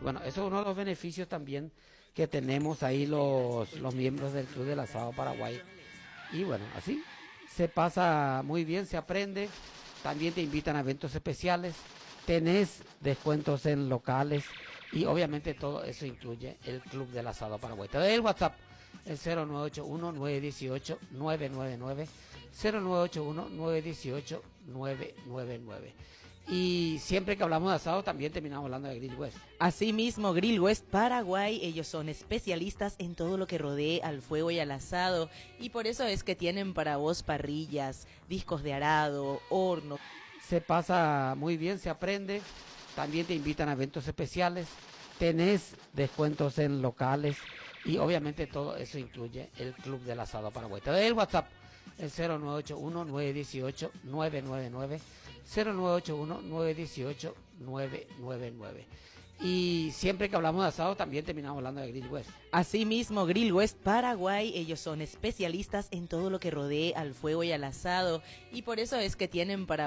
Bueno, eso es uno de los beneficios también que tenemos ahí los miembros del Club del Asado Paraguay. Y bueno, así se pasa muy bien, se aprende. También te invitan a eventos especiales, tenés descuentos en locales y obviamente todo eso incluye el Club del Asado Paraguay. Te doy el WhatsApp, el 0981-918-999, 0981-918-999. Y siempre que hablamos de asado también terminamos hablando de Grill West. Asimismo, Grill West Paraguay, ellos son especialistas en todo lo que rodee al fuego y al asado, y por eso es que tienen para vos parrillas, discos de arado, horno. Se pasa muy bien, se aprende. También te invitan a eventos especiales, tenés descuentos en locales y obviamente todo eso incluye el Club del Asado Paraguay. Te doy el WhatsApp, el 0981-918-999, 0981-918-999. Y siempre que hablamos de asado también terminamos hablando de Grill West. Asimismo, Grill West Paraguay, ellos son especialistas en todo lo que rodee al fuego y al asado, y por eso es que tienen para